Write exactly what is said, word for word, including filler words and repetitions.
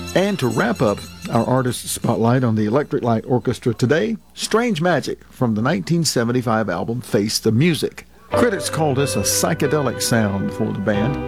And to wrap up our artist spotlight on the Electric Light Orchestra today, Strange Magic from the nineteen seventy-five album Face the Music. Critics called this a psychedelic sound for the band.